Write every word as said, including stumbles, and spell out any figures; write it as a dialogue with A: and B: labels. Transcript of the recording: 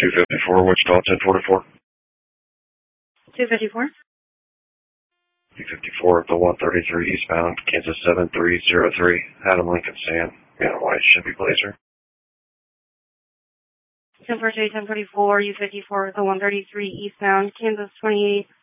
A: two fifty-four, Wichita, ten forty-four.
B: two fifty-four?
A: two fifty-four at the one thirty-three eastbound, Kansas seven three zero three, Adam Lincoln Sand, and white Chevy Blazer.
B: ten forty-three, ten forty-four, U fifty-four at the one thirty-three eastbound, Kansas twenty-eight